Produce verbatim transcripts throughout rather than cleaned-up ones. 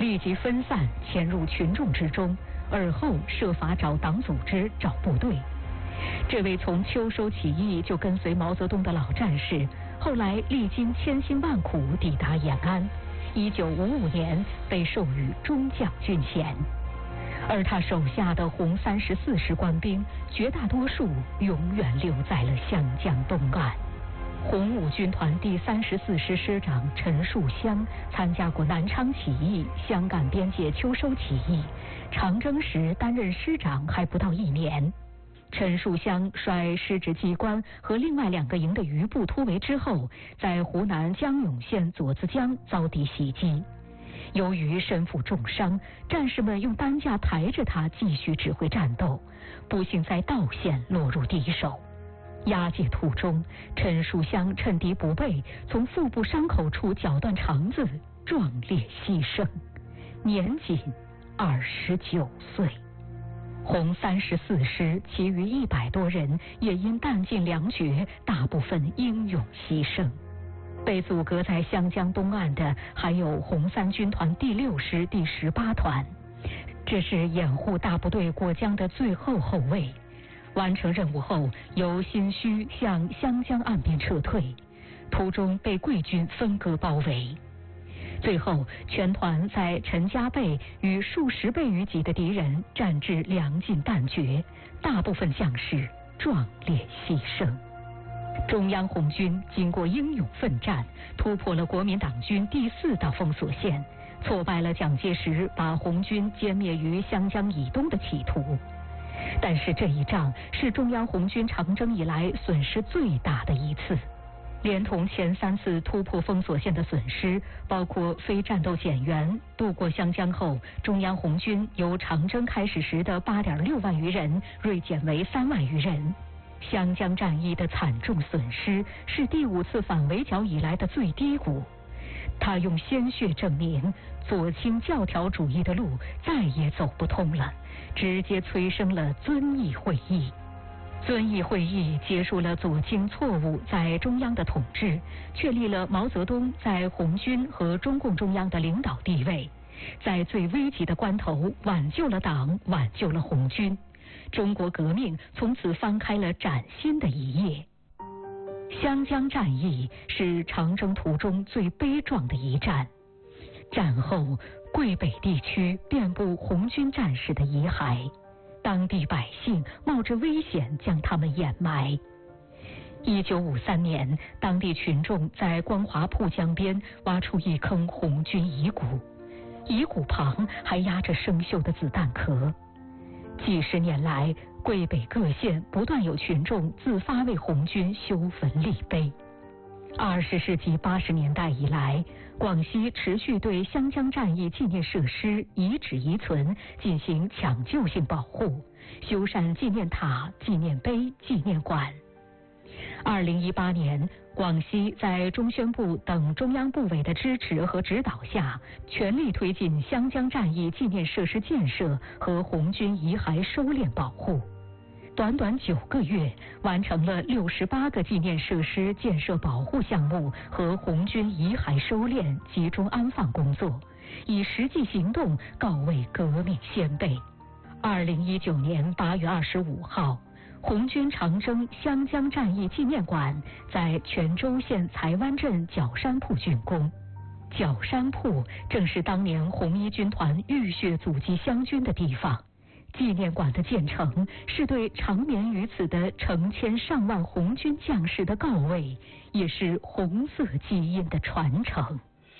立即分散潜入群众之中，而后设法找党组织、找部队。这位从秋收起义就跟随毛泽东的老战士，后来历经千辛万苦抵达延安，一九五五年被授予中将军衔。而他手下的红三十四师官兵，绝大多数永远留在了湘江东岸。红五军团第三十四师师长陈树湘参加过南昌起义、湘赣边界秋收起义，长征时担任师长还不到一年。陈树湘率师直机关和另外两个营的余部突围之后，在湖南江永县左子江遭敌袭击。由于身负重伤，战士们用担架抬着他继续指挥战斗，不幸在道县落入敌手。押解途中，陈树湘趁敌不备，从腹部伤口处绞断肠子，壮烈牺牲，年仅二十九岁。红三十四师其余一百多人也因弹尽粮绝，大部分英勇牺牲。被阻隔在湘江东岸的还有红三军团第六师第十八团，这是掩护大部队过江的最后后卫。完成任务后，由新圩向湘江岸边撤退，途中被桂军分割包围。最后，全团在陈家背与数十倍于己的敌人战至粮尽弹绝，大部分将士壮烈牺牲。中央红军经过英勇奋战，突破了国民党军第四道封锁线，挫败了蒋介石把红军歼灭于湘江以东的企图。但是这一仗是中央红军长征以来损失最大的一次，连同前三次突破封锁线的损失，包括非战斗减员，渡过湘江后，中央红军由长征开始时的八点六万余人锐减为三万余人。湘江战役的惨重损失是第五次反围剿以来的最低谷。他用鲜血证明左倾教条主义的路再也走不通了，直接催生了遵义会议。遵义会议结束了左倾错误在中央的统治，确立了毛泽东在红军和中共中央的领导地位，在最危急的关头挽救了党，挽救了红军。中国革命从此翻开了崭新的一页。湘江战役是长征途中最悲壮的一战。战后，桂北地区遍布红军战士的遗骸，当地百姓冒着危险将他们掩埋。一九五三年，当地群众在光华铺江边挖出一坑红军遗骨，遗骨旁还压着生锈的子弹壳。几十年来，桂北各县不断有群众自发为红军修坟立碑。二十世纪八十年代以来，广西持续对湘江战役纪念设施遗址遗存进行抢救性保护，修缮纪念塔、纪念碑、纪念馆。二零一八年，广西在中宣部等中央部委的支持和指导下，全力推进湘江战役纪念设施建设和红军遗骸收敛保护。短短九个月，完成了六十八个纪念设施建设保护项目和红军遗骸收敛、集中安放工作，以实际行动告慰革命先辈。二零一九年八月二十五号，红军长征湘江战役纪念馆在泉州县才湾镇角山铺竣工。角山铺正是当年红一军团浴血阻击湘军的地方。纪念馆的建成是对长眠于此的成千上万红军将士的告慰，也是红色基因的传承。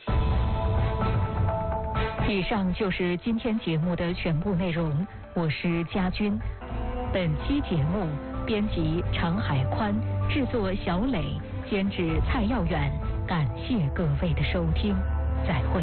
以上就是今天节目的全部内容，我是佳君。本期节目编辑常海宽，制作小磊，监制蔡耀远。感谢各位的收听，再会。